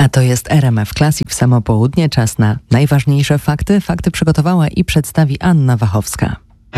to jest RMF Classic w samo południe. Czas na najważniejsze fakty. Fakty przygotowała i przedstawi Anna Wachowska.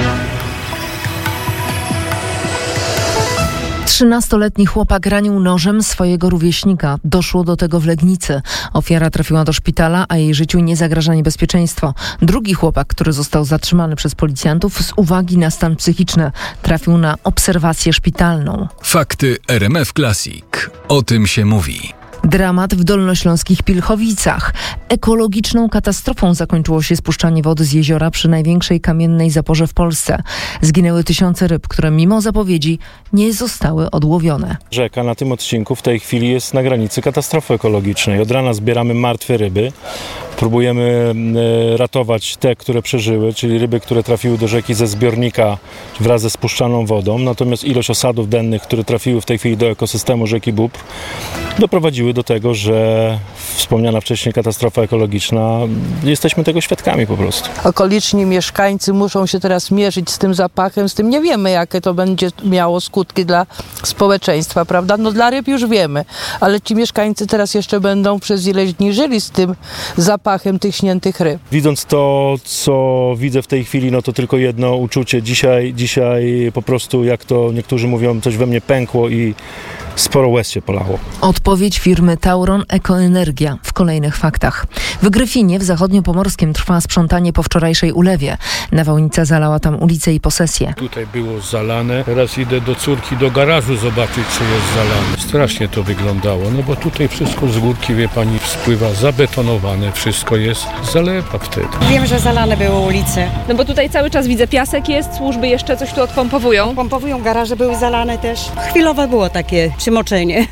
13-letni chłopak ranił nożem swojego rówieśnika. Doszło do tego w Legnicy. Ofiara trafiła do szpitala, a jej życiu nie zagraża niebezpieczeństwo. Drugi chłopak, który został zatrzymany przez policjantów z uwagi na stan psychiczny, trafił na obserwację szpitalną. Fakty RMF Classic. O tym się mówi. Dramat w dolnośląskich Pilchowicach. Ekologiczną katastrofą zakończyło się spuszczanie wody z jeziora przy największej kamiennej zaporze w Polsce. Zginęły tysiące ryb, które mimo zapowiedzi nie zostały odłowione. Rzeka na tym odcinku w tej chwili jest na granicy katastrofy ekologicznej. Od rana zbieramy martwe ryby. Próbujemy ratować te, które przeżyły, czyli ryby, które trafiły do rzeki ze zbiornika wraz ze spuszczaną wodą. Natomiast ilość osadów dennych, które trafiły w tej chwili do ekosystemu rzeki Bóbr, doprowadziły do tego, że wspomniana wcześniej katastrofa ekologiczna, jesteśmy tego świadkami po prostu. Okoliczni mieszkańcy muszą się teraz mierzyć z tym zapachem, z tym nie wiemy, jakie to będzie miało skutki dla społeczeństwa, prawda? No dla ryb już wiemy, ale ci mieszkańcy teraz jeszcze będą przez ileś dni żyli z tym zapachem tych śniętych ryb. Widząc to, co widzę w tej chwili, no to tylko jedno uczucie. Dzisiaj po prostu, jak to niektórzy mówią, coś we mnie pękło i sporo łez się polało. Odpowiedź firmy Tauron Ekoenergia w kolejnych faktach. W Gryfinie w zachodniopomorskim trwa sprzątanie po wczorajszej ulewie. Nawałnica zalała tam ulice i posesje. Tutaj było zalane. Teraz idę do córki do garażu zobaczyć, czy jest zalane. Strasznie to wyglądało, no bo tutaj wszystko z górki, wie pani, spływa, zabetonowane, wszystko jest, zalewa wtedy. Wiem, że zalane były ulice. No bo tutaj cały czas widzę piasek jest, służby jeszcze coś tu odpompowują. Pompowują, garaże były zalane też. Chwilowe było takie przymoczenie.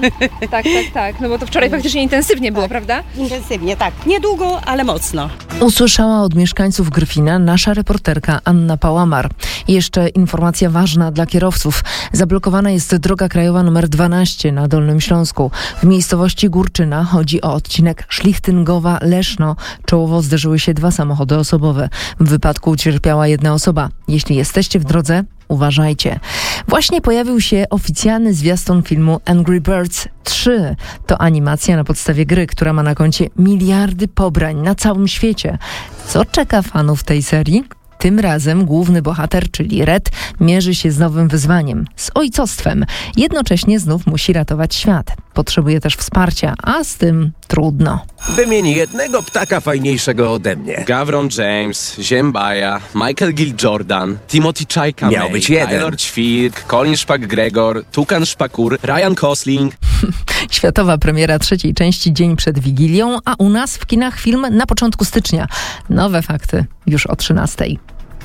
Tak. No bo to wczoraj faktycznie intensywnie było, prawda? Intensywnie, tak. Niedługo, ale mocno. Usłyszała od mieszkańców Gryfina nasza reporterka Anna Pałamar. Jeszcze informacja ważna dla kierowców. Zablokowana jest droga krajowa nr 12 na Dolnym Śląsku. W miejscowości Górczyna chodzi o odcinek Szlichtyngowa-Leszno. Czołowo zderzyły się dwa samochody osobowe. W wypadku ucierpiała jedna osoba. Jeśli jesteście w drodze, uważajcie. Właśnie pojawił się oficjalny zwiastun filmu Angry Birds 3. To animacja na podstawie gry, która ma na koncie miliardy pobrań na całym świecie. Co czeka fanów tej serii? Tym razem główny bohater, czyli Red, mierzy się z nowym wyzwaniem, z ojcostwem. Jednocześnie znów musi ratować świat. Potrzebuje też wsparcia, a z tym trudno. Wymień jednego ptaka fajniejszego ode mnie. Gavron James, Ziembaja, Michael Gill Jordan, Timothy Chalamet, Miał być jeden. Taylor Ćwirk, Colin Szpak-Gregor, Tukan Szpakur, Ryan Gosling. Światowa premiera trzeciej części dzień przed Wigilią, a u nas w kinach film na początku stycznia. Nowe fakty już o 13:00.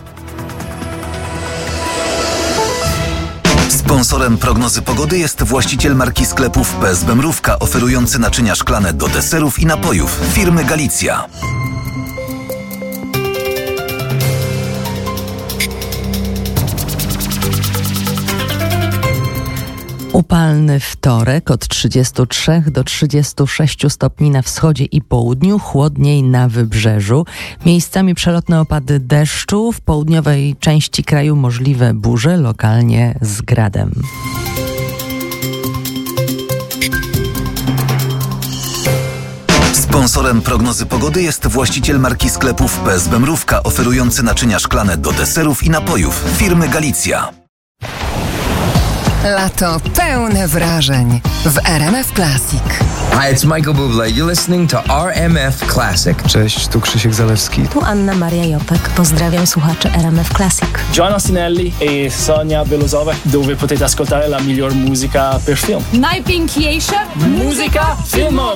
Sponsorem prognozy pogody jest właściciel marki sklepów PSB Mrówka, oferujący naczynia szklane do deserów i napojów firmy Galicja. Upalny wtorek od 33 do 36 stopni na wschodzie i południu, chłodniej na wybrzeżu. Miejscami przelotne opady deszczu, w południowej części kraju możliwe burze, lokalnie z gradem. Sponsorem prognozy pogody jest właściciel marki sklepów PSB Mrówka, oferujący naczynia szklane do deserów i napojów firmy Galicja. Lato pełne wrażeń w RMF Classic. Hi, it's Michael Bublé. You're listening to RMF Classic. Cześć, tu Krzysiek Zalewski. Tu Anna Maria Jopek. Pozdrawiam słuchaczy RMF Classic. Joanna Sinelli e Sonia Belozowa, dove potete ascoltare la miglior musica per film. Najpiękniejsza muzyka filmowa.